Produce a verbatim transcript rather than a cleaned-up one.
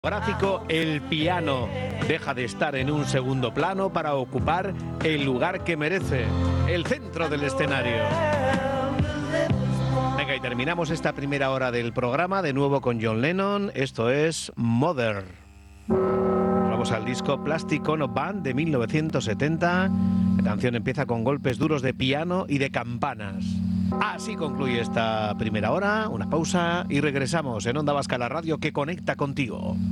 Gráfico, el piano deja de estar en un segundo plano para ocupar el lugar que merece, el centro del escenario. Venga, y terminamos esta primera hora del programa de nuevo con John Lennon. Esto es Mother. Vamos al disco Plastic Ono Band de mil novecientos setenta. La canción empieza con golpes duros de piano y de campanas. Así concluye esta primera hora, una pausa y regresamos en Onda Vasca, la radio que conecta contigo.